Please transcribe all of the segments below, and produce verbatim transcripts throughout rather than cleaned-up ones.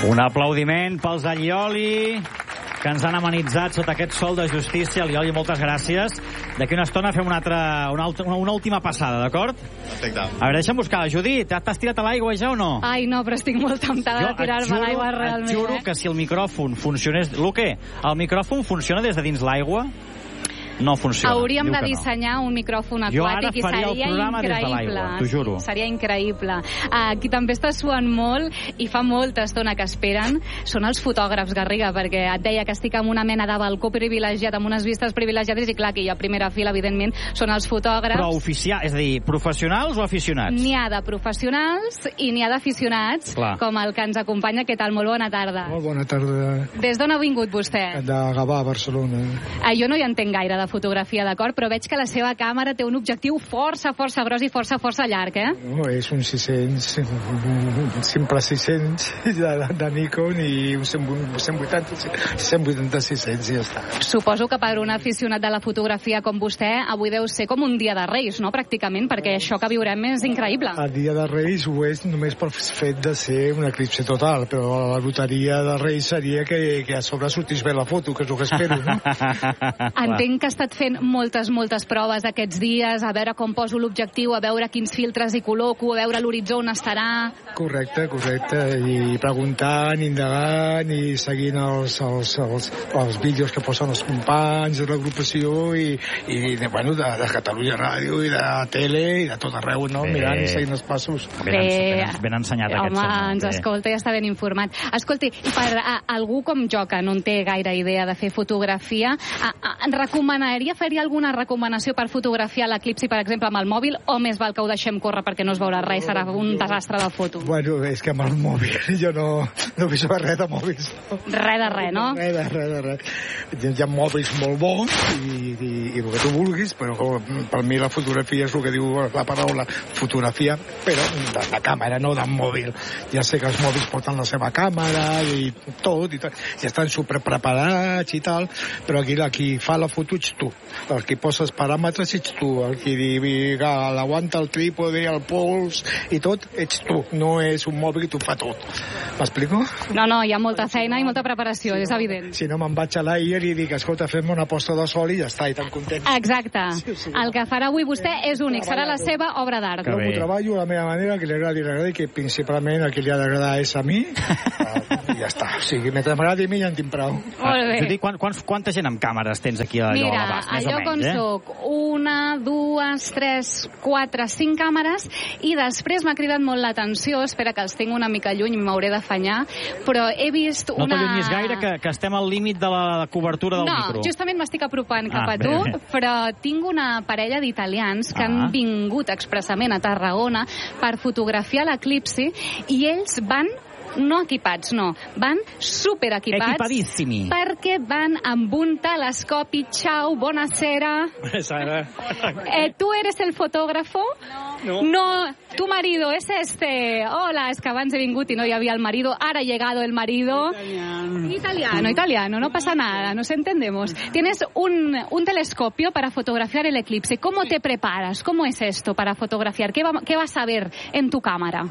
Un aplaudiment pels Allioli, que ens han amenitzat sota aquest sol de justícia. Allioli, moltes gràcies. D'aquí una estona fem una altra, una, altra, una, una última passada, d'acord? Perfecte. A veure, deixa'm buscar. Judit, t'has tirat a l'aigua ja o no? Ai, no, però estic molt temptada de tirar-me a l'aigua realment. Et juro que si el micròfon funcionés... Luque, el micròfon funciona des de dins l'aigua? No funciona. Hauríem de dissenyar no. un micròfon aquàtic i seria increïble. T'ho juro. Sí, seria increïble. Uh, qui també està suant molt i fa molta estona que esperen són els fotògrafs, Garriga, perquè et deia que estic en una mena de balcó privilegiat, amb unes vistes privilegiades, i clar, que hi ha primera fila, evidentment, són els fotògrafs. Però oficial, és a dir, professionals o aficionats? N'hi ha de professionals i n'hi ha d'aficionats, com el que ens acompanya. Què tal? Molt bona tarda. Molt bona tarda. Des d'on ha vingut vostè? De Gavà, Barcelona. Ah, jo no hi entenc gaire de fotografia, d'acord, però veig que la seva càmera té un objectiu força, força gros i força, força llarg, eh? No, és un sis cents, un simple sis cents de, de Nikon i un cent vuitanta, cent vuitanta sis cents i ja està. Suposo que per un aficionat de la fotografia com vostè, avui deu ser com un dia de Reis, no?, pràcticament, perquè això que viurem és increïble. El dia de Reis ho és només pel fet de ser un eclipsi total, però la loteria de Reis seria que, que a sobre sortís bé la foto, que és el que espero, no? Entenc que ha estat fent moltes, moltes proves aquests dies, a veure com poso l'objectiu, a veure quins filtres hi col·loco, a veure l'horitzó on estarà... Correcte, correcte, i preguntant, indagant i seguint els, els, els, els vídeos que posen els companys de l'agrupació i, i de, bueno, de, de Catalunya Ràdio i de tele i de tot arreu, no? Bé. Mirant i seguint els passos. Ben, ben, ben ensenyat home, aquest senyor. Home, ens escolta i està ben informat. Escolti, i per a, algú com jo, que no en té gaire idea de fer fotografia, a, a, en recomanaria fer-hi alguna recomanació per fotografiar l'eclipsi, per exemple, amb el mòbil, o més val que ho deixem córrer perquè no es veurà res, serà un desastre de foto? Bueno, és que amb el mòbil jo no, no veig res de mòbils. No? Res de res, no? Res de res, de res. Hi ha mòbils molt bons i, i, i el que tu vulguis, però per mi la fotografia és el que diu la paraula fotografia, però de la càmera, no del mòbil. Ja sé que els mòbils porten la seva càmera i tot, i, tot, i estan superpreparats i tal, però aquí, aquí fa la foto ets tu. El que posa els paràmetres ets tu. El que l'aguanta el trípode, el pols i tot, ets tu. No és un mòbil que t'ho fa tot. M'explico? No, no, hi ha molta feina i molta preparació, si és no, evident. Si no me'n vaig a l'aire i dic, escolta, fem una posta de sol i ja està, i tan content. Exacte. Sí, sí. El que farà avui vostè és únic, serà la seva obra d'art. Jo m'ho treballo a la meva manera, que li agradi, li agradi, que principalment el que li ha d'agradar és a mi, i ja està. O sigui, mentre m'agradi a mi ja en tinc prou. Molt bé. Judit, quant, quant, quanta gent amb càmeres tens aquí allò Mira, a l'abast, més allò o menys, com eh? soc, una, dues, tres, quatre, cinc càmeres, i després m'ha cridat molt l'atenció, espera que els tinc una mica lluny, m'hauré d'afanyar, però he vist una... No una... t'allunyis gaire, que, que estem al límit de la cobertura del no, micro. No, justament m'estic apropant cap ah, a tu, bé, bé. però tinc una parella d'italians que ah. han vingut expressament a Tarragona per fotografiar l'eclipsi, i ells van no equipats, no, van superequipats. Equipadíssimi. Perquè van amb un telescopi. Ciao, buonasera. Eh, ¿Tú eres el fotógrafo? No. No, tu marido es este. Hola, es que abans he vingut i no hi havia el marido, ahora ha llegado el marido. Italiano. Italiano, italiano, no pasa nada, nos entendemos. Tienes un, un telescopio para fotografiar el eclipse. ¿Cómo te preparas? ¿Cómo es esto para fotografiar? ¿Qué, va, qué vas a ver en tu cámara?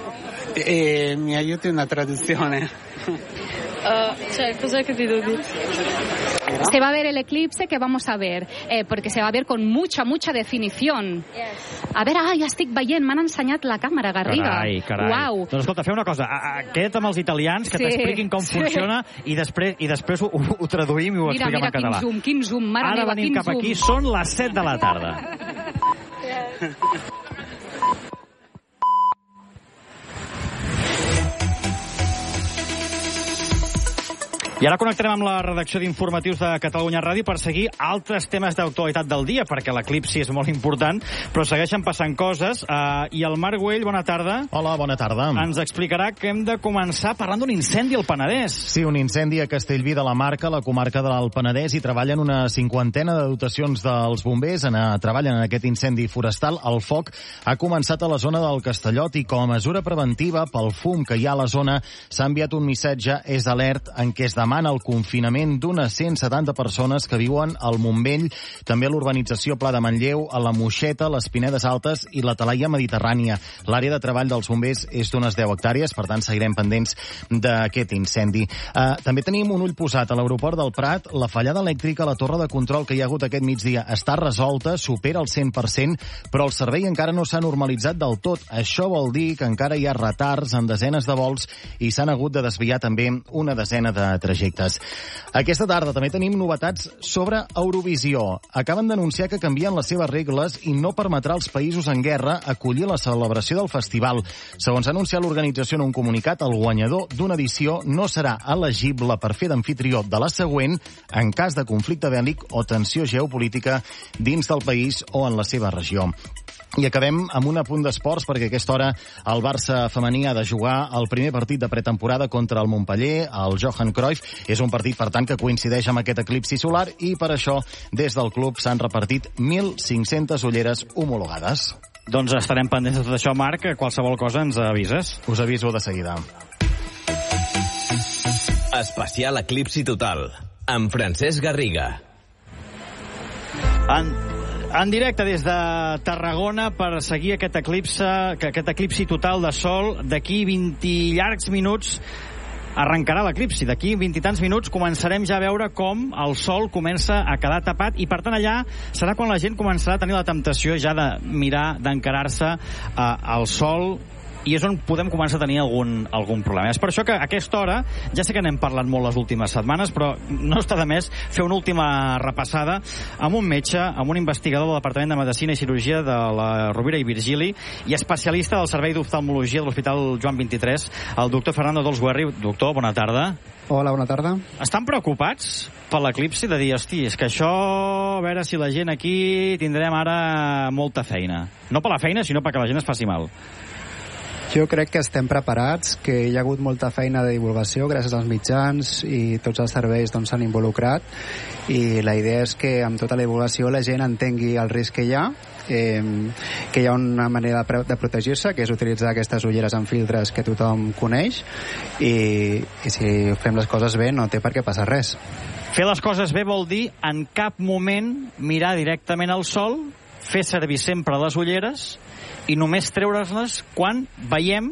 Eh, mi aiuti una traduzione. Uh, cioè, cos'è che ti devo dire? Se va a ver el eclipse, ¿qué vamos a ver? Eh, porque se va a ver con mucha, mucha definición. Yes. A veure, ai, estic veient, m'han ensenyat la càmera, Garriga. Carai, carai. Uau. Doncs escolta, fem una cosa, queda't amb els italians, que sí, t'expliquin com sí. funciona, i després, i després ho, ho traduïm i ho mira, expliquem mira, en català. Mira, quin zoom, quin zoom, mare Ara meva, venim quin cap zoom. aquí, són les set de la tarda. I ara connectarem amb la redacció d'informatius de Catalunya Ràdio per seguir altres temes d'actualitat del dia, perquè l'eclipsi és molt important, però segueixen passant coses. Uh, I el Marc Güell, bona tarda. Hola, bona tarda. Ens explicarà que hem de començar parlant d'un incendi al Penedès. Sí, un incendi a Castellví de la Marca, la comarca del Penedès, i treballen una cinquantena de dotacions dels bombers. En, treballen en aquest incendi forestal. El foc ha començat a la zona del Castellot i, com a mesura preventiva pel fum que hi ha a la zona, s'ha enviat un missatge, és alert, en què es demana demana el confinament d'unes cent setanta persones que viuen al Montbell, també a l'urbanització Pla de Manlleu, a la Moixeta, les Pinedes Altes i la Talaia Mediterrània. L'àrea de treball dels bombers és d'unes deu hectàrees, per tant seguirem pendents d'aquest incendi. Uh, també tenim un ull posat a l'aeroport del Prat. La fallada elèctrica a la torre de control que hi ha hagut aquest migdia està resolta, supera el cent per cent, però el servei encara no s'ha normalitzat del tot. Això vol dir que encara hi ha retards en desenes de vols i s'han hagut de desviar també una desena de trajectes. Aquesta tarda també tenim novetats sobre Eurovisió. Acaben d'anunciar que canvien les seves regles i no permetrà als països en guerra acollir la celebració del festival. Segons ha anunciat l'organització en un comunicat, el guanyador d'una edició no serà elegible per fer d'amfitrió de la següent en cas de conflicte bèl·lic o tensió geopolítica dins del país o en la seva regió. I acabem amb un apunt d'esports, perquè a aquesta hora el Barça femení ha de jugar el primer partit de pretemporada contra el Montpeller, el Johan Cruyff. És un partit, per tant, que coincideix amb aquest eclipsi solar i per això des del club s'han repartit mil cinc-centes ulleres homologades. Doncs estarem pendents de tot això, Marc. Qualsevol cosa ens avises. Us aviso de seguida. Especial Eclipsi Total, amb Francesc Garriga. En, en directe des de Tarragona per seguir aquest eclipse, aquest eclipsi total de sol. D'aquí vint llargs minuts arrencarà l'eclipsi. D'aquí vint i tants minuts començarem ja a veure com el sol comença a quedar tapat i, per tant, allà serà quan la gent començarà a tenir la temptació ja de mirar, d'encarar-se eh, al sol, i és on podem començar a tenir algun, algun problema. És per això que a aquesta hora, ja sé que n'hem parlat molt les últimes setmanes, però no està de més fer una última repassada amb un metge, amb un investigador del Departament de Medicina i Cirurgia de la Rovira i Virgili i especialista del Servei d'Oftalmologia de l'Hospital Joan vint-i-tres, el doctor Fernando Dolsguerri. Doctor, bona tarda. Hola, bona tarda. Estan preocupats per l'eclipsi de dir, hosti, és que això, a veure si la gent aquí tindrem ara molta feina. No per la feina, sinó perquè la gent es faci mal. Jo crec que estem preparats, que hi ha hagut molta feina de divulgació gràcies als mitjans i tots els serveis doncs, s'han involucrat, i la idea és que amb tota la divulgació la gent entengui el risc que hi ha, eh, que hi ha una manera de, de protegir-se, que és utilitzar aquestes ulleres amb filtres que tothom coneix, i, i si fem les coses bé no té per què passar res. Fer les coses bé vol dir en cap moment mirar directament al sol, fer servir sempre les ulleres i només treure-les quan veiem,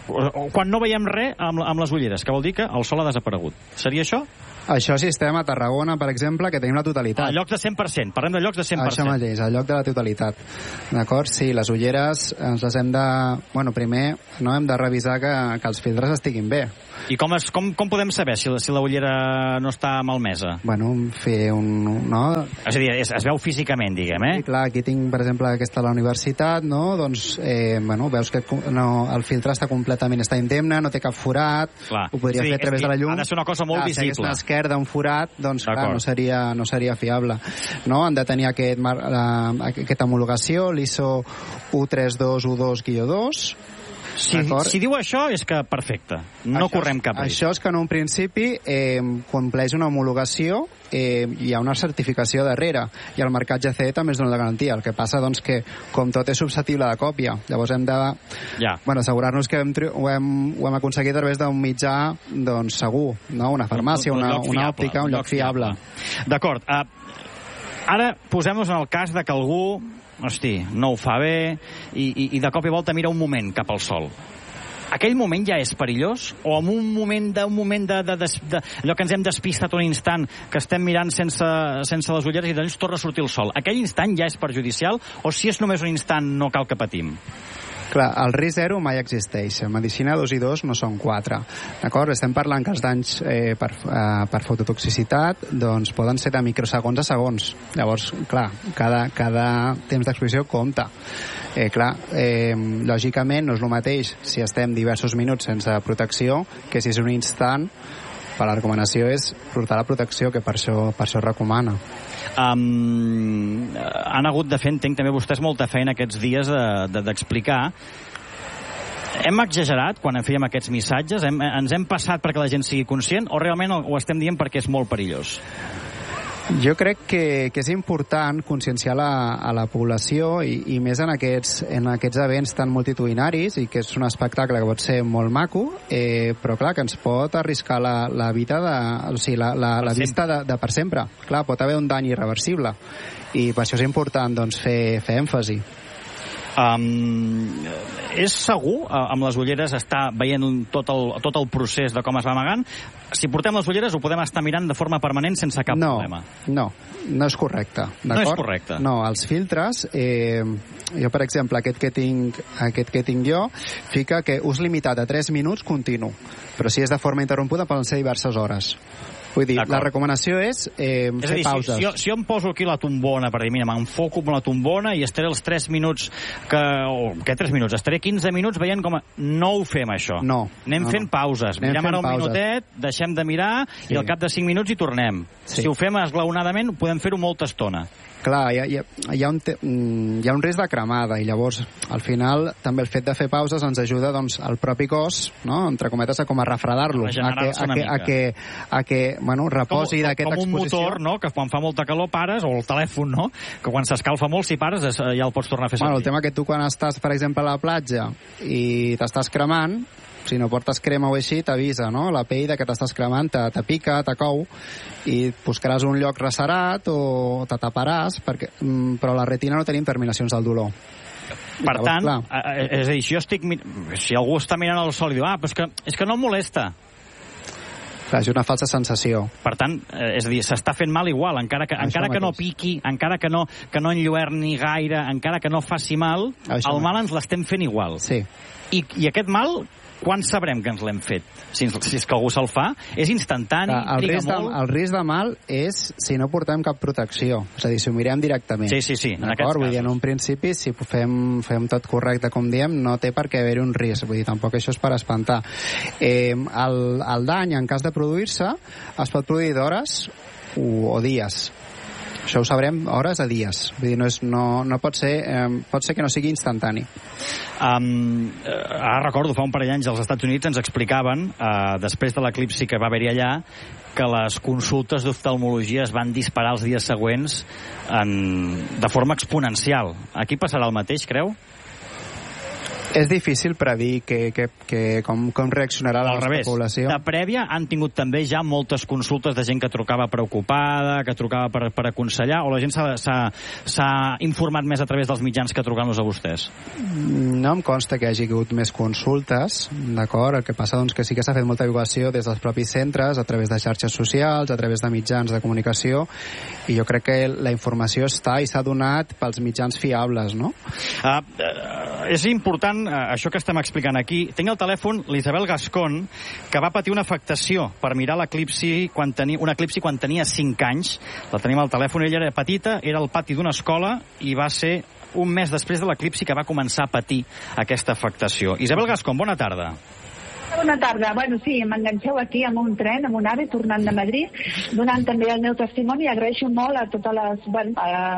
o quan no veiem res amb, amb les ulleres, que vol dir que el sol ha desaparegut. Seria això? Això si estem a Tarragona, per exemple, que tenim la totalitat. A llocs de cent per cent, parlem de llocs de cent per cent. Això mateix, a lloc de la totalitat. D'acord? Sí, les ulleres ens les hem de... Bueno, primer no hem de revisar que, que els filtres estiguin bé. I com, es, com, com podem saber si la, si la ullera no està malmesa? Bueno, fer un... No? És a dir, es, es veu físicament, diguem, eh? Sí, clar, aquí tinc, per exemple, aquesta a la universitat, no? Doncs, eh, bueno, veus que no, el filtre està completament, està indemne, no té cap forat, clar. Ho podria sí, fer a través de la llum. Ha de ser una cosa molt clar, visible. Si hagués una esquerda, un forat, doncs, clar, no seria, no seria fiable. No? Han de tenir aquest, la, aquesta homologació, l'I S O u tres dos u dos guió dos. Si, si diu això, és que perfecte. No això, correm cap risc. Això és que en un principi eh, compleix una homologació, eh, hi ha una certificació darrere, i el marcatge C E també es dona la garantia. El que passa, doncs, que com tot és susceptible de còpia, llavors hem de ja. bueno, assegurar-nos que hem, ho, hem, ho hem aconseguit a través d'un mitjà doncs, segur, no? Una farmàcia, un, un, una, una òptica, un, un lloc fiable. fiable. D'acord. Uh, ara posem-nos en el cas de que algú hosti, no ho fa bé i, i, i de cop i volta mira un moment cap al sol. Aquell moment ja és perillós? O en un moment d'un moment de, de, de, de allò que ens hem despistat un instant, que estem mirant sense, sense les ulleres i doncs torna a sortir el sol, aquell instant ja és perjudicial? O si és només un instant no cal que patim? Clar, el risc zero mai existeix. En medicina dos i dos no són quatre. D'acord? Estem parlant que els danys eh, per, eh, per fototoxicitat doncs, poden ser de microsegons a segons. Llavors, clar, cada, cada temps d'exposició compta. Eh, clar, eh, lògicament no és el mateix si estem diversos minuts sense protecció que si és un instant. La recomanació és portar la protecció, que per això, per això es recomana. Um, han hagut de fer, entenc també vostès, molta feina aquests dies d'explicar. De, de, hem exagerat quan fèiem aquests missatges? Hem, ens hem passat perquè la gent sigui conscient o realment ho estem dient perquè és molt perillós? Jo crec que, que és important conscienciar la, a la població i, i més en aquests, en aquests events tan multitudinaris, i que és un espectacle que pot ser molt maco, eh, però clar, que ens pot arriscar la, la vida de, o sigui, la, la, la vista de, de per sempre. Clar, pot haver un dany irreversible i per això és important doncs, fer, fer èmfasi. Um, és segur, uh, amb les ulleres, estar veient un, tot, el, tot el procés de com es va amagant? Si portem les ulleres ho podem estar mirant de forma permanent sense cap no, problema? No, no és correcte. No és correcte? No, els filtres, eh, jo per exemple, aquest que tinc, aquest que tinc jo, fica que ús limitat a tres minuts continu, però si és de forma interrompuda poden ser diverses hores. Vull dir, la recomanació és eh, és fer dir, pauses. Si, si, jo, si jo em poso aquí la tombona, per dir, mira, m'enfoco amb la tombona i estaré els tres minuts, que, o què tres minuts? Estaré quinze minuts veient com a... No ho fem, això. No. Anem no, fent pauses. Anem Mirem fent ara un pauses. minutet, deixem de mirar, sí. I al cap de cinc minuts hi tornem. Sí. Si ho fem esglaonadament, podem fer-ho molta estona. Clar, hi ha, hi, ha, hi, ha un te, hi ha un risc de cremada, i llavors al final també el fet de fer pauses ens ajuda doncs, al propi cos, no? Entre cometes, a com a refredar-lo, a que, a que, a que, a que bueno, reposi d'aquesta exposició. Com un motor, no? Que quan fa molta calor pares, o el telèfon, no? Que quan s'escalfa molt, si pares, ja el pots tornar a fer servir. Bueno, el tema que tu quan estàs, per exemple, a la platja i t'estàs cremant, si no portes crema o així, t'avisa, no? La pell de que t'estàs cremant, te, te pica, te cou, i buscaràs un lloc recerat o te taparàs, perquè, però a la retina no tenim terminacions del dolor. Per llavors, tant, clar, és a dir, si jo estic... Si algú està mirant el sol i diu, ah, però és que, és que no em molesta. Clar, és una falsa sensació. Per tant, és a dir, s'està fent mal igual, encara que, encara que no piqui, encara que no, que no enlluerni gaire, encara que no faci mal, Això el mal ens l'estem fent igual. Sí. I, i aquest mal, quan sabrem que ens l'hem fet? Si, si és que algú se'l fa, és instantani, el triga risc molt... De, el risc de mal és si no portem cap protecció, és a dir, si ho mirem directament. Sí, sí, sí, en aquests casos. Vull dir, en un principi, si fem, fem tot correcte, com diem, no té per què haver-hi un risc, vull dir, tampoc això és per espantar. Eh, el, el dany, en cas de produir-se, es pot produir d'hores o, o dies. Això ho sabrem hores a dies. Vull dir, no, és, no, no pot ser, eh, pot ser que no sigui instantani. Um, ara recordo, fa un parell d'anys als Estats Units ens explicaven, uh, després de l'eclipsi que va haver-hi allà, que les consultes d'oftalmologia es van disparar els dies següents en, de forma exponencial. Aquí passarà el mateix, creu? És difícil predir que, que, que com, com reaccionarà la nostra població. De prèvia han tingut també ja moltes consultes de gent que trucava preocupada, que trucava per, per aconsellar, o la gent s'ha informat més a través dels mitjans que trucant-los a vostès? No em consta que hi hagi hagut més consultes, d'acord? El que passa doncs que sí que s'ha fet molta divulgació des dels propis centres, a través de xarxes socials, a través de mitjans de comunicació, i jo crec que la informació està i s'ha donat pels mitjans fiables, no? Uh, uh, és important això que estem explicant aquí. Tinc al telèfon l'Isabel Gascón, que va patir una afectació per mirar l'eclipsi quan tenia, un eclipsi quan tenia cinc anys. La tenim al telèfon, ella era petita, era al pati d'una escola i va ser un mes després de l'eclipsi que va començar a patir aquesta afectació. Isabel Gascón, bona tarda. Bona tarda. Bueno, sí, m'enganxeu aquí amb un tren, amb un AVE, tornant de Madrid, donant també el meu testimoni, i agraeixo molt a tots bueno,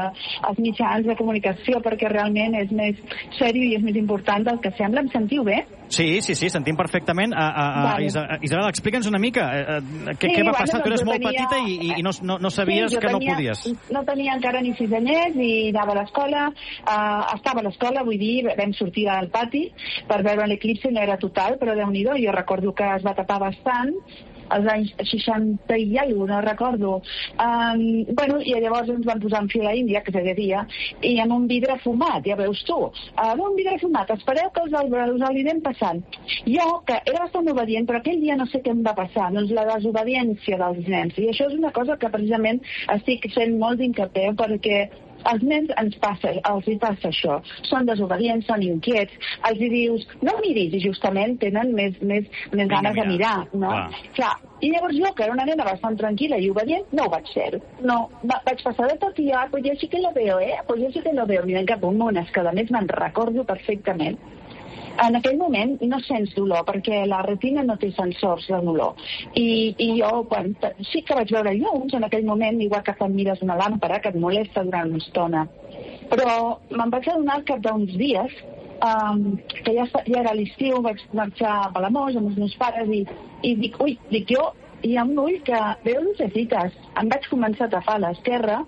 els mitjans de comunicació, perquè realment és més sèrio i és més important del que sembla. Em sentiu bé? Sí, sí, sí, sentim perfectament. A, a, a, vale. Isabel, explica'ns una mica eh, què, sí, què va bueno, passar. Tu eres molt tenia... petita i, i no, no, no sabies sí, que tenia, no podies. No tenia encara ni sis anyets i anava a l'escola. Uh, estava a l'escola, vull dir, vam sortir al pati per veure l'eclipsi, no era total, però Déu-n'hi-do, jo recordo que es va tapar bastant als anys seixanta i alguna, no recordo. Um, bueno, i llavors ens van posar en fila índia, que s'agradia, i amb un vidre fumat, ja veus tu, uh, amb un vidre fumat, espereu que us el, us el anirem passant. Jo, que era bastant obedient, però aquell dia no sé què em va passar, doncs la desobediència dels nens, i això és una cosa que precisament estic fent molt d'incapé, perquè als nens ens passa, els hi passa això. Són desobedients, són inquiets, els hi dius, no miris, i justament tenen més, més, més ganes de mirar, no? Ah. Clar, i llavors jo, que era una nena bastant tranquil·la i obedient, no ho vaig fer. No, va, vaig passar de tot i ja, pues jo sí que lo veo, eh? Pues jo sí que lo veo. Miren cap un món, és que a més me'n recordo perfectament. En aquell moment no sents dolor, perquè la retina no té sensors de dolor. I, i jo, quan, sí que vaig veure llums en aquell moment, igual que quan mires una làmpara que et molesta durant una estona. Però me'n vaig adonar al cap d'uns dies, um, que ja, ja era l'estiu, vaig marxar a Palamós amb els meus pares i, i dic, ui, dic jo, i hi ha un ull que veu lucecites. Em vaig començar a tafar a l'esquerra,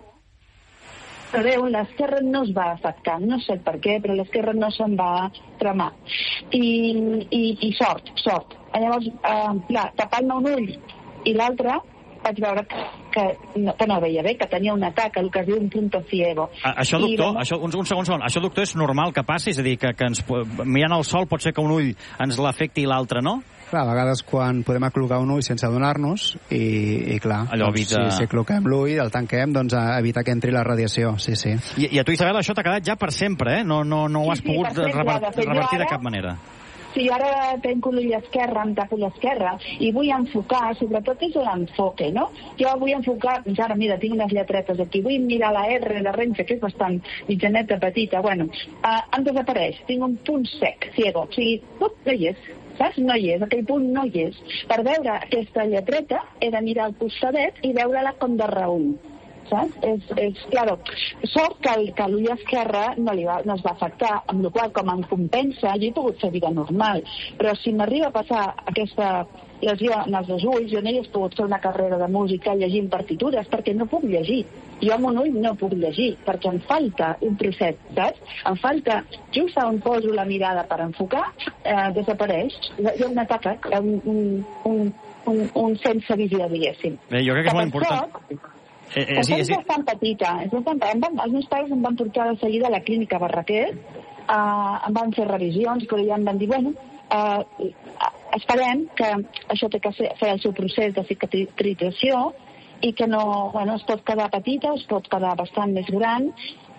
però veu, l'esquerra no es va afectar, no sé per què, però l'esquerra no se'n va cremar. I, i, i sort, sort. Llavors, eh, clar, tapant-me un ull i l'altre, vaig veure que, que, no, que no veia bé, que tenia un atac, el que es diu un punto ciego. A, això, doctor, I, això, un, un segon, un segon, això, doctor, és normal que passi? És a dir, que, que ens, mirant el sol pot ser que un ull ens l'afecti i l'altre no? Clar, a vegades quan podem aclucar un ull sense adonar-nos i, i clar, allò doncs, evita... si, si acluquem l'ull, el tanquem, doncs evita que entri la radiació, sí, sí. I, i a tu, Isabel, això t'ha quedat ja per sempre, eh? No, no, no ho has sí, sí, pogut sempre, rever, de revertir ara, de cap manera. Si ara tenc l'ull esquerre, em tapo l'esquerra, i vull enfocar, sobretot és l'enfoque, no? Jo vull enfocar, doncs ara, mira, tinc unes lletretes aquí, vull mirar la R de Renfe, que és bastant mitjaneta petita, bueno, uh, em desapareix, tinc un punt sec, ciego, o sigui, up, no hi és. Saps? No hi és, aquell punt no hi és. Per veure aquesta lletreta he de mirar al costadet i veure-la com de reull. Saps? És, és, claro, sort que, el, que l'ull esquerre no, li va, no es va afectar, amb la qual com em compensa, jo he pogut fer vida normal, però si m'arriba a passar aquesta lesió en els dos ulls, jo no he pogut fer una carrera de música llegint partitures, perquè no puc llegir. Jo amb un ull no puc llegir, perquè em falta un trosset, saps? Em falta, just on poso la mirada per enfocar, eh, desapareix. Hi ha un atac, un, un, un, un, un sense visió, diguéssim. Bé, jo crec que és molt important. Eh, eh, sí, sí. És bastant petita. És bastant... Em van, els meus pares em van portar de seguida a la clínica Barraquer, eh, em van fer revisions, però ja em van dir, bueno, eh, esperem que això té que fer el seu procés de cicatrització i que no, bueno, es pot quedar petita, es pot quedar bastant més gran,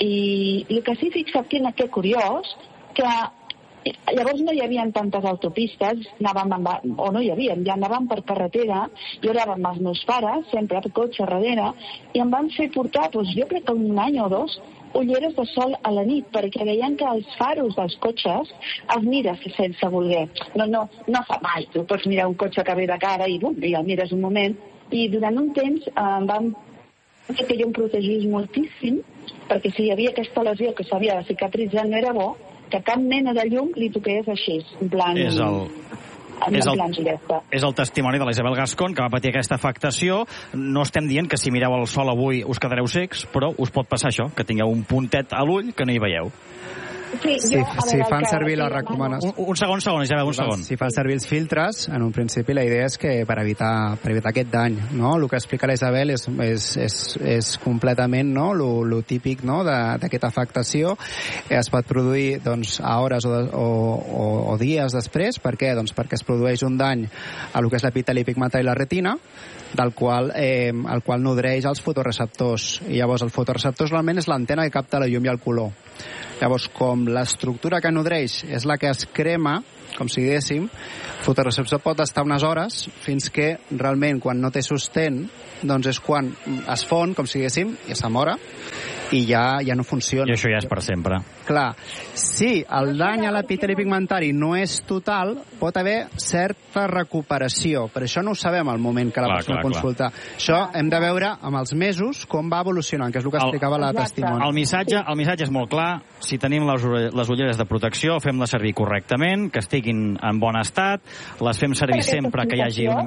i el que sí fixa aquí en aquest curiós, que llavors no hi havia tantes autopistes, anàvem amb, o no hi havia, ja anàvem per carretera, jo era amb els meus pares, sempre per cotxe darrere, i em van fer portar, doncs, jo crec que un any o dos, ulleres de sol a la nit, perquè veien que els faros dels cotxes els mires sense voler. No, no, no fa mai, tu pots mirar un cotxe que ve de cara i, bum, i el mires un moment, i durant un temps eh, em van fer que jo em protegís moltíssim, perquè si hi havia aquesta lesió que s'havia de cicatritzar no era bo, que cap mena de llum li toqués així, en plan... És el... És el, és el testimoni de la Isabel Gascon, que va patir aquesta afectació. No estem dient que si mireu el sol avui us quedareu secs, però us pot passar això, que tingueu un puntet a l'ull que no hi veieu. Sí, si, jo, si fan servir les recomanacions... Un, un segon, segon, Isabel, un segon. Si fan servir els filtres, en un principi la idea és que per evitar, per evitar aquest dany, no? El que explica la Isabel és, és, és, és completament, no?, lo, lo típic, no?, d'aquesta afectació. Es pot produir, doncs, a hores o, o, o, o dies després. Per què? Doncs perquè es produeix un dany a lo que és l'epiteli pigmentari i la retina, del qual, eh, el qual nodreix els fotoreceptors. I llavors el fotoreceptor normalment és l'antena que capta la llum i el color. Llavors, com l'estructura que nodreix és la que es crema, com si diguéssim, el fotoreceptor pot estar unes hores fins que realment, quan no té sostén, doncs és quan es fon, com si diguéssim, i s'amora, i ja, ja no funciona. I això ja és per sempre. Clar, si el dany a l'epiteli pigmentari no és total, pot haver certa recuperació, però això no ho sabem al moment que la clar, persona clar, consulta. Clar. Això hem de veure amb els mesos com va evolucionant, que és el que explicava el, la testimoni. El missatge, el missatge és molt clar. Si tenim les, les ulleres de protecció, fem-les servir correctament, que estiguin en bon estat, les fem servir sempre que hi hagi un...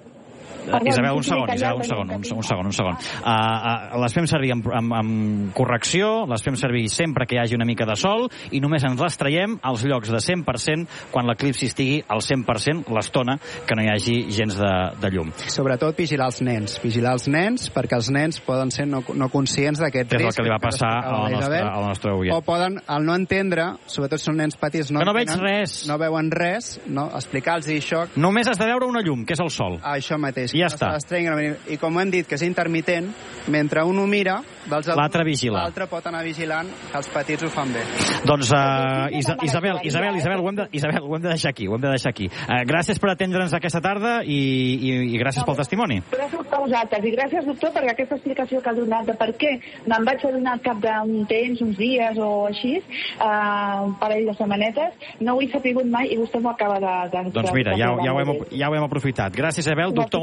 Isabel, un segon, Isabel, un segon, un, un segon, un segon. Uh, uh, les fem servir amb, amb, amb correcció, les fem servir sempre que hi hagi una mica de sol i només ens les traiem als llocs de cent per cent quan l'eclipsi estigui al cent per cent l'estona que no hi hagi gens de, de llum. Sobretot vigilar els nens, vigilar els nens perquè els nens poden ser no, no conscients d'aquest risc. És el que li va passar al nostre, al nostre oient. O poden, al no entendre, sobretot són nens petits, no, no veig tenen, res. No veuen res, no, explicar-los això. Només has de veure una llum, que és el sol. Ah, això mateix. I ja està. I com hem dit que és intermitent, mentre un ho mira, l'altre vigila. L'altre pot anar vigilant que els petits ho fan bé. Doncs, uh, Isa Isabel, Isabel, Isabel, ho hem de, Isabel, ho hem de deixar aquí, ho hem de deixar aquí. Uh, gràcies per atendre'ns aquesta tarda i, i, i gràcies pel testimoni. Gràcies a vosaltres i gràcies, doctor, per aquesta explicació que ha donat de per què me'n vaig adonar al cap d'un temps, uns dies o així, uh, un parell de setmanetes, no ho he sabut mai i vostè m'ho acaba de... de doncs mira, ja, ja, ho hem, ja ho hem aprofitat. Gràcies, Isabel. Doctor,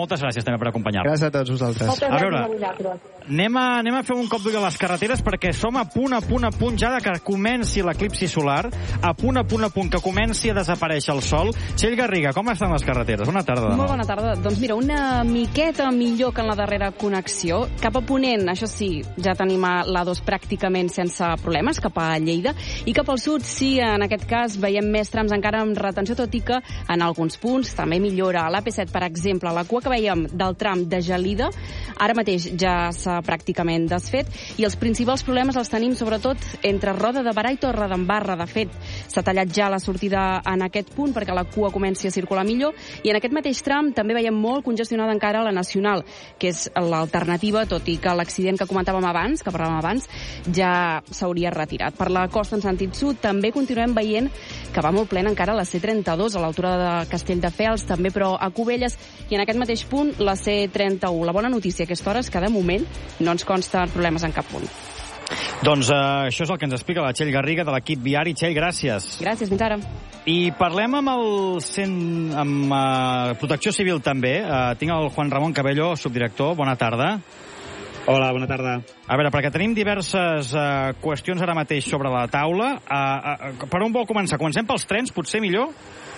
moltes gràcies també per acompanyar-nos. Gràcies a tots vosaltres. Moltes A veure, gràcies a vosaltres. Anem a, anem a fer un cop d'ull a les carreteres perquè som a punt, a punt, a punt ja de que comenci l'eclipsi solar, a punt, a punt, a punt, que comenci a desaparèixer el sol. Txell Garriga, com estan les carreteres? Bona tarda. Molt bona tarda. Doncs mira, una miqueta millor que en la darrera connexió. Cap a Ponent, això sí, ja tenim a l'A dos pràcticament sense problemes, cap a Lleida, i cap al sud sí, en aquest cas veiem més trams encara amb retenció, tot i que en alguns punts també millora. A l'A P set, per exemple, la cua que veiem del tram de Gelida, ara mateix ja s'ha pràcticament desfet, i els principals problemes els tenim sobretot entre Roda de Barà i Torredembarra. De fet, s'ha tallat ja la sortida en aquest punt perquè la cua comenci a circular millor, i en aquest mateix tram també veiem molt congestionada encara la Nacional, que és l'alternativa, tot i que l'accident que comentàvem abans, que parlàvem abans, ja s'hauria retirat. Per la costa en sentit sud també continuem veient que va molt plena encara la C trenta-dos a l'altura de Castelldefels, també però a Cubelles, i en aquest mateix punt la C trenta-u. La bona notícia a aquesta hora és que de moment no ens consten problemes en cap punt. Doncs uh, això és el que ens explica la Txell Garriga de l'equip viari. Txell, gràcies. Gràcies, fins ara. I parlem amb el cent... amb uh, Protecció Civil també. Uh, tinc el Juan Ramon Cabello, subdirector. Bona tarda. Hola, bona tarda. A veure, perquè tenim diverses uh, qüestions ara mateix sobre la taula. Uh, uh, per on vol començar? Comencem pels trens, potser millor?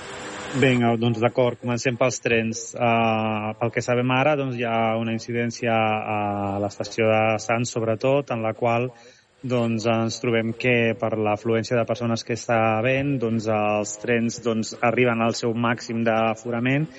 Vinga, doncs d'acord, comencem pels trens. Uh, pel que sabem ara, doncs hi ha una incidència a l'estació de Sants, sobretot, en la qual doncs, ens trobem que per l'afluència de persones que està havent, doncs, els trens doncs, arriben al seu màxim d'aforament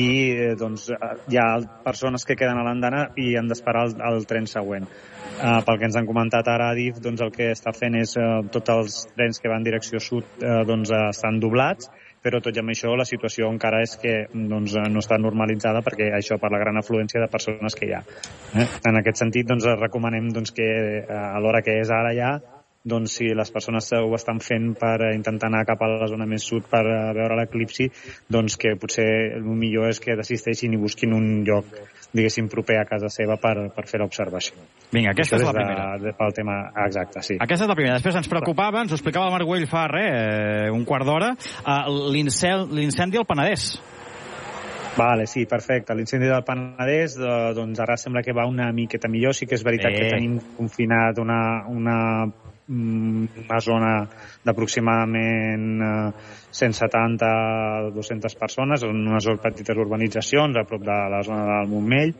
i doncs, hi ha persones que queden a l'andana i han d'esperar el, el tren següent. Uh, pel que ens han comentat ara a D I F, doncs, el que està fent és uh, tots els trens que van en direcció sud uh, doncs, uh, estan doblats, però tot i amb això la situació encara és que doncs, no està normalitzada perquè això per la gran afluència de persones que hi ha. Eh? En aquest sentit, doncs, recomanem doncs, que a l'hora que és ara ja, doncs, si les persones ho estan fent per intentar anar cap a la zona més sud per veure l'eclipsi, doncs que potser el millor és que desisteixin i busquin un lloc, diguéssim, proper a casa seva per, per fer l'observació. Vinga, aquesta això és la de, primera. De, pel tema exacte, sí. Aquesta és la primera. Després ens preocupava, ens ho explicava el Marc Güell fa res, un quart d'hora, uh, l'incendi al Penedès. Vale, sí, perfecte. L'incendi del Penedès, eh, doncs ara sembla que va una miqueta millor. Sí que és veritat eh. que tenim confinat una, una, una zona d'aproximadament eh, cent setanta a dues-centes persones, en unes petites urbanitzacions a prop de la zona del Montmell.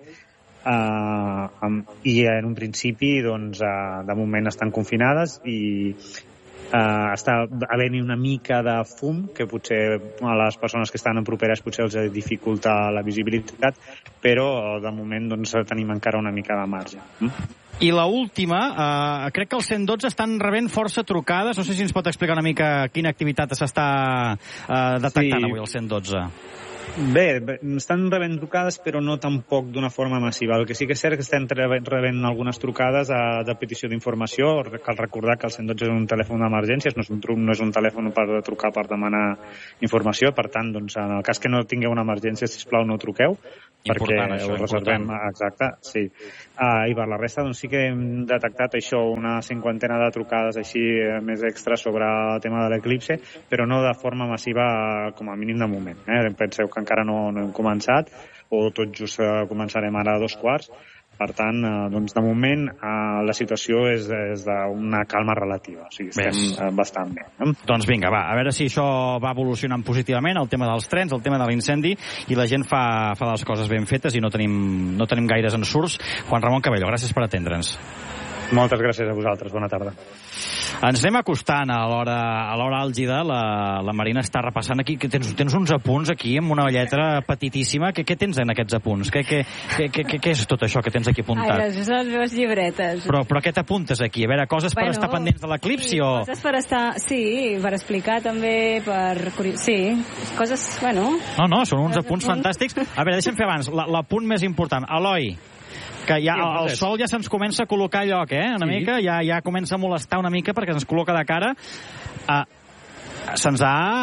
Uh, um, i en un principi doncs, uh, de moment estan confinades i uh, està havent-hi una mica de fum que potser a les persones que estan en properes potser els dificulta la visibilitat, però de moment doncs, tenim encara una mica de marge. Mm? I la última, eh, crec que el cent dotze estan rebent força trucades. No sé si ens pot explicar una mica quina activitat s'està eh, detectant sí. avui el cent dotze. Bé, estan rebent trucades, però no tampoc d'una forma massiva. El que sí que és cert que estem rebent algunes trucades a, de petició d'informació. Cal recordar que el cent dotze és un telèfon d'emergències, no és un, no és un telèfon per trucar per demanar informació. Per tant, doncs, en el cas que no tingueu una emergència, sisplau, no truqueu, perquè això, ho reservem. Important. Exacte, sí. Uh, I per la resta, doncs sí que hem detectat això, una cinquantena de trucades així eh, més extra sobre el tema de l'eclipse, però no de forma massiva com a mínim de moment. Eh? Penseu que encara no, no hem començat, o tot just eh, començarem ara a dos quarts. Per tant, eh, doncs de moment eh, la situació és, és d'una calma relativa, o sigui, estem eh, bastant bé. Eh? Doncs vinga, va, a veure si això va evolucionant positivament, el tema dels trens, el tema de l'incendi, i la gent fa, fa les coses ben fetes i no tenim, no tenim gaires ensurts. Juan Ramon Cabello, gràcies per atendre'ns. Moltes gràcies a vosaltres, bona tarda. Ens anem acostant a l'hora a l'hora àlgida. La, la Marina està repassant aquí, que tens, tens uns apunts aquí amb una lletra petitíssima. Què, què tens en aquests apunts? Què, què, què, què, què és tot això que tens aquí apuntat? Ai, són les meves llibretes. Però, però què t'apuntes aquí? A veure, coses bueno, per estar pendents de l'eclipsi sí, o...? Coses per estar... Sí, per explicar també, per... Sí, coses, bueno... No, no, són uns apunts fantàstics. A veure, deixa'm fer abans, l'apunt més important. Eloi, que ja el, el sol ja se'ns comença a col·locar a lloc, eh? Una sí. mica, ja, ja comença a molestar una mica perquè se'ns col·loca de cara. Uh, se'ns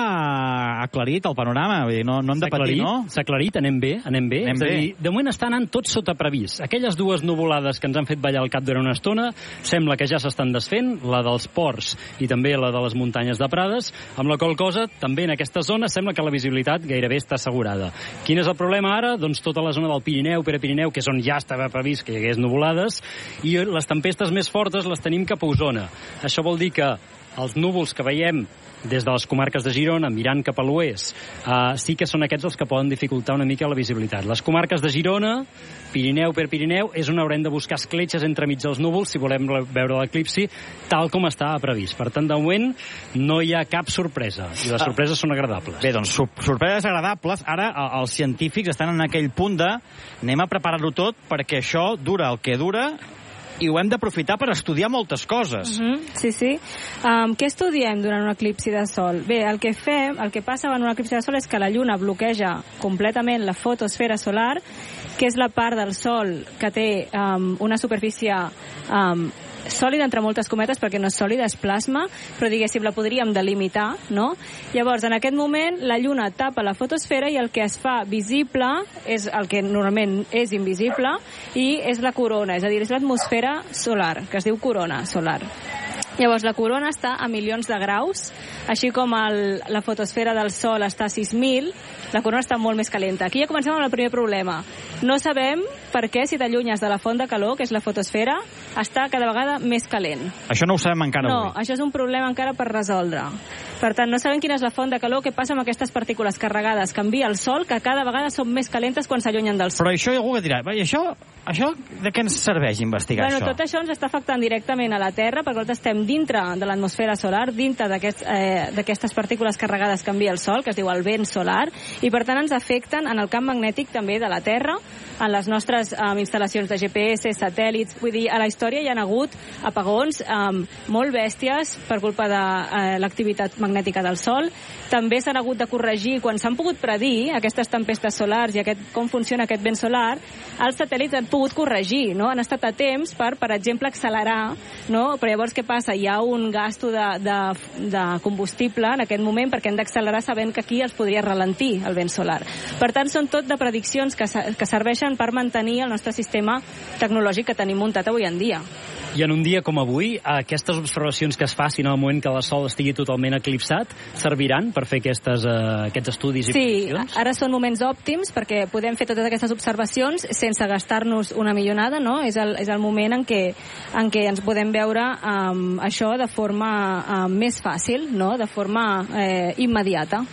ha aclarit el panorama, no, no hem de patir, no? S'ha aclarit, anem bé, anem bé. Anem és a dir, bé. de moment està anant tot sota previst. Aquelles dues nuvolades que ens han fet ballar el cap durant una estona, sembla que ja s'estan desfent, la dels ports i també la de les muntanyes de Prades, amb la qual cosa, també en aquesta zona, sembla que la visibilitat gairebé està assegurada. Quin és el problema ara? Doncs tota la zona del Pirineu, Prepirineu, que és on ja estava previst que hi hagués nuvolades, i les tempestes més fortes les tenim cap a Osona. Això vol dir que els núvols que veiem des de les comarques de Girona, mirant cap a l'oest, uh, sí que són aquests els que poden dificultar una mica la visibilitat. Les comarques de Girona, Pirineu per Pirineu, és on haurem de buscar escletxes entremig dels núvols si volem veure l'eclipsi tal com estava previst. Per tant, de moment, no hi ha cap sorpresa, i les sorpreses són agradables. Bé, doncs, sorpreses agradables. Ara, els científics estan en aquell punt de anem a preparar-ho tot perquè això dura el que dura i ho hem d'aprofitar per estudiar moltes coses. Uh-huh. Sí, sí. Um, què estudiem durant un eclipsi de sol? Bé, el que fem, el que passa en un eclipsi de sol és que la Lluna bloqueja completament la fotosfera solar, que és la part del Sol que té um, una superfície um, sòlida, entre moltes cometes, perquè no és sòlida, és plasma, però diguéssim la podríem delimitar, no? Llavors, en aquest moment, la Lluna tapa la fotosfera i el que es fa visible és el que normalment és invisible i és la corona, és a dir, és l'atmosfera solar, que es diu corona solar. Llavors, la corona està a milions de graus, així com el, la fotosfera del Sol està a sis mil, la corona està molt més calenta. Aquí ja comencem amb el primer problema. No sabem per què, si t'allunyes de la font de calor, que és la fotosfera, està cada vegada més calent. Això no ho sabem encara no, avui. No, això és un problema encara per resoldre. Per tant, no sabem quina és la font de calor, què passa amb aquestes partícules carregades que envia el Sol, que cada vegada són més calentes quan s'allunyen del Sol. Però això algú dirà, això, això de què ens serveix investigar bueno, això? Tot això ens està afectant directament a la Terra, perquè nosaltres estem dintre de l'atmosfera solar, dintre d'aquestes aquest, eh, partícules carregades que envia el Sol, que es diu el vent solar, i per tant ens afecten en el camp magnètic també de la Terra, en les nostres um, instal·lacions de G P S, satèl·lits. Vull dir, a la història hi ha hagut apagons um, molt bèsties per culpa de uh, l'activitat magnètica del Sol. També s'han hagut de corregir, quan s'han pogut predir aquestes tempestes solars i aquest, com funciona aquest vent solar, els satèl·lits han pogut corregir, no? Han estat a temps per, per exemple, accelerar, no? Però llavors què passa? Hi ha un gasto de, de, de combustible en aquest moment perquè hem d'accelerar sabent que aquí els podria ralentir el vent solar. Per tant, són tot de prediccions que, que serveixen per mantenir el nostre sistema tecnològic que tenim muntat avui en dia. I en un dia com avui, aquestes observacions que es facin al moment que el Sol estigui totalment eclipsat serviran per fer aquestes, uh, aquests estudis i sí, prediccions? Sí, ara són moments òptims perquè podem fer totes aquestes observacions sense gastar-nos una millonada, no? És el, és el moment en què, en què ens podem veure um, això de forma um, més fàcil, no? De forma eh, immediata.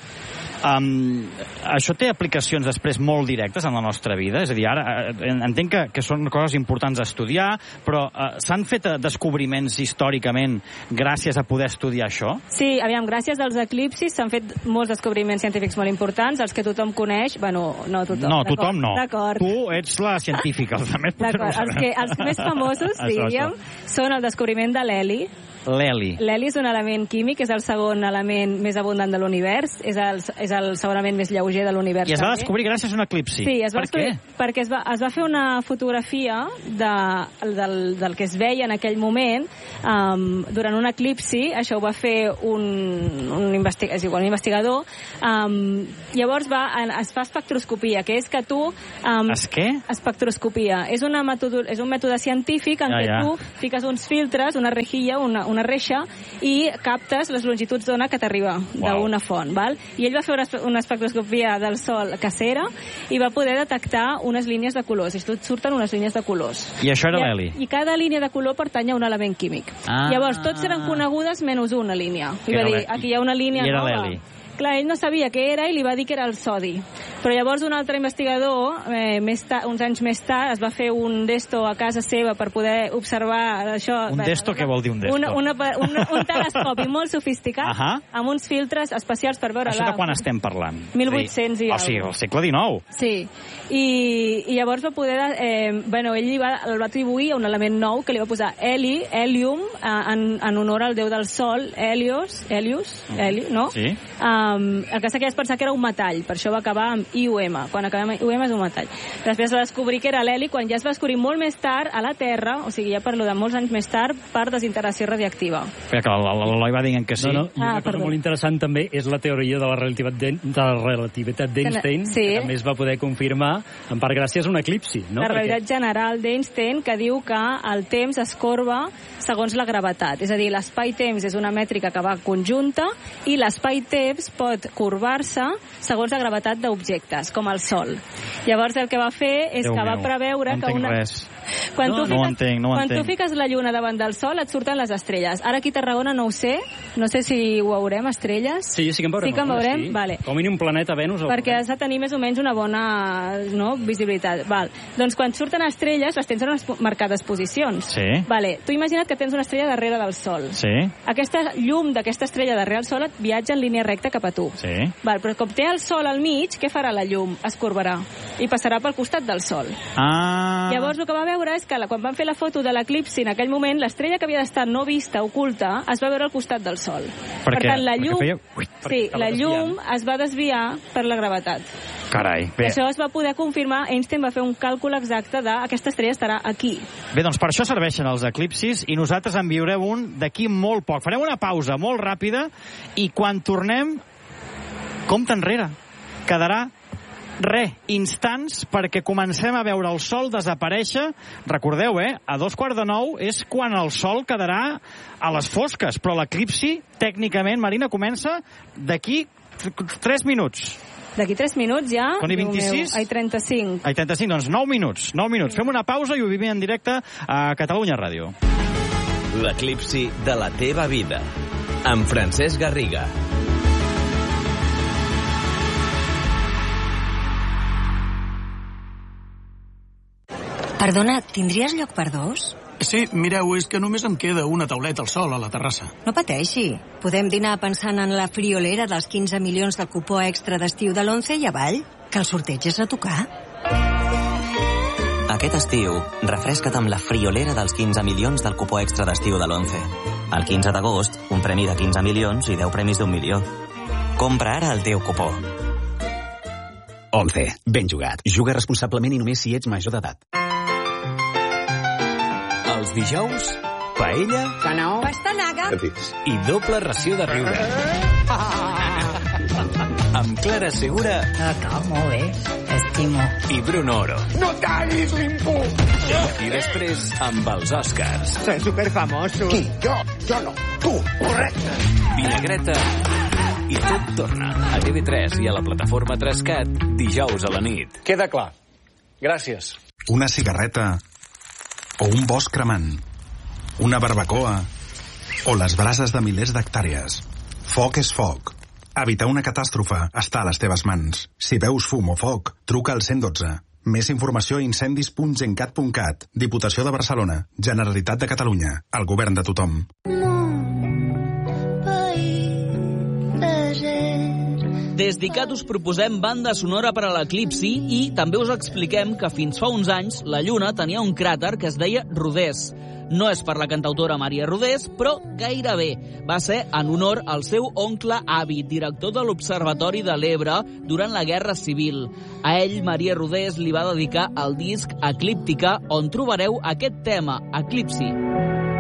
Um, això té aplicacions després molt directes en la nostra vida, és a dir, ara entenc que, que són coses importants a estudiar, però uh, s'han fet descobriments històricament gràcies a poder estudiar això? Sí, aviam, gràcies als eclipsis s'han fet molts descobriments científics molt importants, els que tothom coneix, bueno, no tothom. No, tothom no. D'acord. Tu ets la científica, els altres potser no ho sabem. Els, que, els més famosos, diríem, són el descobriment de l'heli. L'heli. L'heli és un element químic, és el segon element més abundant de l'univers, és el, és el segon element més lleuger de l'univers. I es va també. descobrir gràcies a un eclipsi. Sí, es va per què? Perquè es va, es va fer una fotografia de, del, del que es veia en aquell moment um, durant un eclipsi. Això ho va fer un, un, investiga, és igual, un investigador. Um, llavors va, es fa espectroscopia, que és que tu... Um, es què? Espectroscopia. És, una metodo, és un mètode científic en ja, què ja. tu fiques uns filtres, una rejilla, una una reixa, i captes les longituds d'ona que t'arriba wow. d'una font, val? I ell va fer una, una espectroscopia del Sol casera i va poder detectar unes línies de colors, i tot surten unes línies de colors. I això era l'heli? I cada línia de color pertany a un element químic. Ah. Llavors, tots eren conegudes menys una línia. I va dir, aquí hi ha una línia I era nova. l'heli. Clar, ell no sabia què era i li va dir que era el sodi. Però llavors un altre investigador, eh, més ta, uns anys més tard, es va fer un desto a casa seva per poder observar això. Un bé, desto, què vol dir un desto? Una, una, un, un telescopi molt sofisticat, uh -huh. amb uns filtres especials per veure... Això de quan estem parlant? mil vuit-cents i... O sigui, al segle dinou. Sí. I, i llavors va poder... Eh, bueno, ell li va, el va atribuir a un element nou que li va posar heli, helium, eh, en, en honor al déu del sol, Helios, Helios, Heli, no? Sí. Uh, Um, el que sé que es pensar que era un metall, per això va acabar amb I U M. Quan acabem amb I U M és un metall. Després va descobrir que era l'heli quan ja es va descobrir molt més tard a la Terra, o sigui, ja parlo de molts anys més tard, per desintegració radiactiva. Però que l'Eloi va dient que sí. No, no, i una ah, cosa perdó. molt interessant també és la teoria de la relativitat d'Ein- de la relativitat d'Einstein, Sí. que també es va poder confirmar, en part gràcies a un eclipsi. No? La realitat general d'Einstein, que diu que el temps es corba segons la gravetat. És a dir, l'espai-temps és una mètrica que va conjunta i l'espai-temps pot corbar-se segons la gravetat d'objectes, com el Sol. Llavors el que va fer és Déu que va meu, preveure no que una... res. Quan, No, tu no fiques, ho entenc, no ho quan tu entenc. fiques la lluna davant del sol et surten les estrelles. Ara aquí a Tarragona no ho sé, no sé si ho veurem, estrelles. Sí, sí que en veurem. Sí que en algunes, veurem? sí. Vale. Com a mínim un planeta Venus. el Perquè veurem. has de tenir més o menys una bona no, visibilitat. Val. Doncs quan surten estrelles, les tens en unes marcades posicions. Sí. Vale. Tu imagina't que tens una estrella darrere del Sol. Sí, Aquesta llum d'aquesta estrella darrere del Sol et viatja en línia recta cap a tu. sí. Val, però com té el Sol al mig, què farà la llum? Es corbarà i passarà pel costat del Sol. Ah... Llavors el que va veure és que la, quan van fer la foto de l'eclipsi en aquell moment, l'estrella que havia d'estar no vista, oculta, es va veure al costat del Sol. Per per què? tant, la Perquè llum, feia- Ui, sí, estava la llum desviant. es va desviar per la gravetat. Carai, I bé. això es va poder confirmar, Einstein va fer un càlcul exacte de aquesta estrella estarà aquí. Bé, doncs per això serveixen els eclipsis i nosaltres en viurem un d'aquí molt poc. Farem una pausa molt ràpida i quan tornem, compte enrere. Quedarà re, instants perquè comencem a veure el sol desaparèixer. Recordeu, eh? A dos quarts de nou és quan el sol quedarà a les fosques, però l'eclipsi, tècnicament, Marina, comença d'aquí tres minuts. D'aquí tres minuts ja... Quan hi Déu vint-i-sis? meu, ai, trenta-cinc. Ai, trenta-cinc, doncs nou minuts, nou minuts. Fem una pausa i ho vivim en directe a Catalunya Ràdio. L'eclipsi de la teva vida. Amb Francesc Garriga. Perdona, tindries lloc per dos? Sí, mireu, és que només em queda una tauleta al sol a la terrassa. No pateixi. Podem dinar pensant en la friolera dels quinze milions del cupó extra d'estiu de l'onze i avall, que el sorteig és a tocar. Aquest estiu, refresca't amb la friolera dels quinze milions del cupó extra d'estiu de l'onze. El quinze d'agost, un premi de quinze milions i deu premis d'un milió. Compra ara el teu cupó. once. Ben jugat. Juga responsablement i només si ets major d'edat. Els dijous, paella Canó. Pastanaga. i doble ració de riure. Amb Clara Segura Acá, molt bé. Estimo. i Bruno Oro. No tallis l'imput! I després, amb els Oscars. Soy superfamoso. Qui? Jo? Jo no. Tu. Correcte. Vinagreta i tot torna a T V tres i a la plataforma Trascat dijous a la nit. Queda clar. Gràcies. Una cigarreta o un bosc cremant, una barbacoa o les brases de milers d'hectàrees. Foc és foc. Evitar una catàstrofe està a les teves mans. Si veus fum o foc, truca al cent i dotze. Més informació a incendis punt gencat punt cat. Diputació de Barcelona. Generalitat de Catalunya. El govern de tothom. Des d'ICAT us proposem banda sonora per a l'eclipsi i també us expliquem que fins fa uns anys la Lluna tenia un cràter que es deia Rodés. No és per la cantautora Maria Rodés, però gairebé. Va ser en honor al seu oncle avi, director de l'Observatori de l'Ebre durant la Guerra Civil. A ell, Maria Rodés li va dedicar el disc Eclíptica, on trobareu aquest tema, Eclipsi.